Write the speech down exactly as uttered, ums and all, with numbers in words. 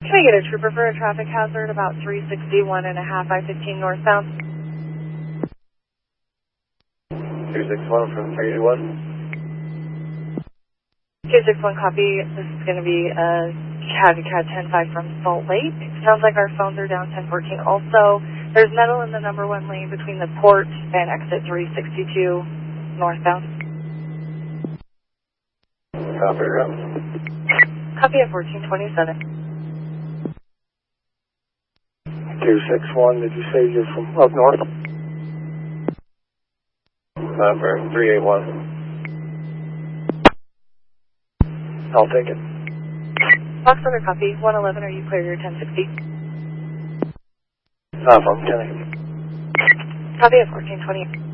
Can I get a trooper for a traffic hazard about three sixty-one and a half, I fifteen northbound? two six one from three eight one. two six one copy. This is going to be a Cabby Cat ten five from Salt Lake. Sounds like our phones are down ten fourteen. Also, there's metal in the number one lane between the port and exit three sixty-two northbound. Copy, route. Copy at fourteen twenty-seven. two six one, did you say you're from up north? Number three eight one. I'll take it. Box under copy. one eleven, are you clear your ten sixty? Uh, from ten eighty. Copy at fourteen twenty.